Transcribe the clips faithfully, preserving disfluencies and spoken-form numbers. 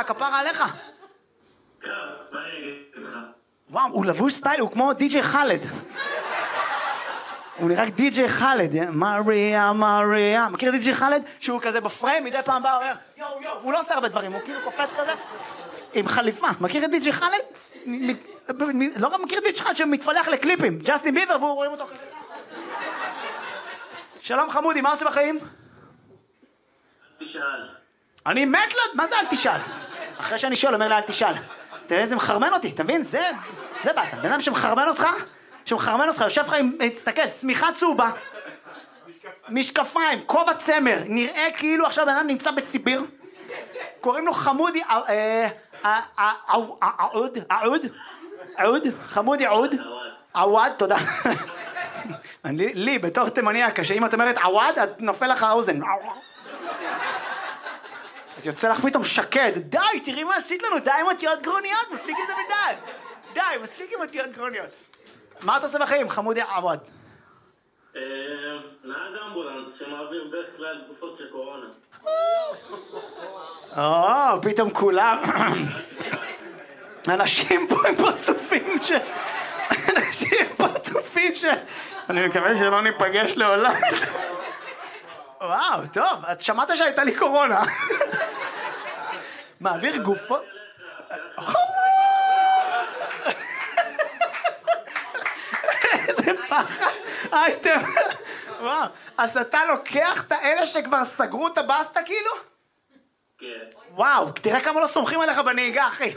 כפרה עליך. מה אני אגיד לך? וואו, הוא לבוש סטייל, הוא כמו די-ג'יי חלד. הוא נראה די-ג'יי חלד, מריה, מריה. מכיר די-ג'יי חלד? שהוא כזה בפריים, מדי פעם בא, אומר, יואו, יואו, הוא לא עושה הרבה דברים, הוא כאילו קופץ כזה, עם חליפה. מכיר את די-ג'יי חלד? לא רק מכיר את די-ג'יי חלד שמתפלח לקליפים, ג'סטין ביבר, והוא רואים אותו כזה. שלום חמודי, מה עושה בחיים? תשאל. אני מת לו, מה זה אל תשאל? אחרי שאני שואל, אומר לה אל תשאל. תראה איזה מחרמן אותי, אתה מבין? זה, זה בסה. בן אדם שמחרמן אותך, שמחרמן אותך, יושב לך עם, תסתכל, צמיחה צהובה, משקפיים, כובע צמר, נראה כאילו עכשיו בן אדם נמצא בסיביר, קוראים לו חמודי, עוד, עוד, עוד, חמודי עוד, עווד, תודה. לי, בתור תימניה, שאם את אומרת עווד, את נופל לך האוזן. את יוצא לך פתאום שקד, די, תראי מה עשית לנו, די עם אותיות גרוניות, מספיק עם זה בדל. די, מספיק עם אותיות גרוניות. מה אתה עושה בחיים, חמודי עווד? נהג אמבולנס שמעביר בדרך כלל תקופות של קורונה. או, פתאום כולם... אנשים פה הם פרצופים ש... אנשים פרצופים ש... אני מקווה שלא ניפגש לעולם. וואו, טוב, את שמעת שהייתה לי קורונה. מעביר גופות... איזה פחד. אייטם. וואו, אז אתה לוקח את האלה שכבר סגרו את הבסטה כאילו? כן. וואו, תראה כמה לא סומכים עליך בנהיגה, אחי.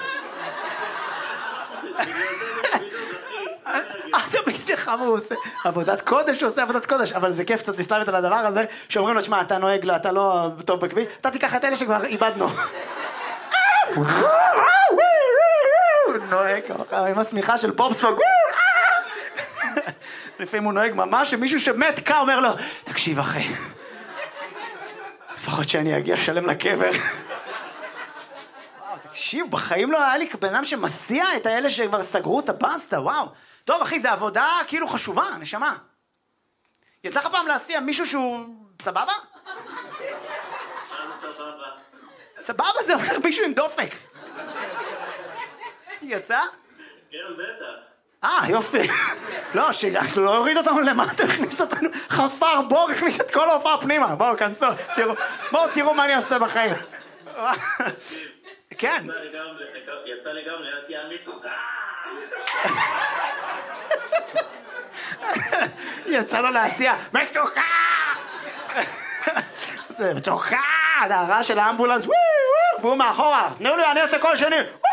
אתה בשבילך, הוא עושה עבודת קודש, הוא עושה עבודת קודש, אבל זה כיף קצת להסתלבט על הדבר הזה, שאומרים לו, תשמע, אתה נוהג, אתה לא טוב בכביש, אתה תיקח את אלה שכבר איבדנו. נוהג, עם השמיכה של פופספוג. לפעמים הוא נוהג ממש, שמישהו שמת קה אומר לו, תקשיב אחי, לפחות שאני אגיע שלם לקבר. וואו, תקשיב, בחיים לא היה לי בן אדם שמסיע את האלה שכבר סגרו את הבסטה, וואו. טוב אחי, זה עבודה כאילו חשובה, נשמה. יצא לך פעם להסיע מישהו שהוא סבבה? סבבה. סבבה זה אומר מישהו עם דופק. יצא? כן, בטח. אה, יופי. לא, שאנחנו לא הוריד אותנו למטה, הכניס אותנו, חפר בור, הכניס את כל ההופעה פנימה. בואו, כנסו, תראו, בואו תראו מה אני עושה בחיים. כן. יצא לי גם להסיע מצוקה. יצא לו להסיע, מצוקה! זה מצוקה! זה הרעש של האמבולנס, והוא מאחורה, תנו לי, אני עושה כל שני,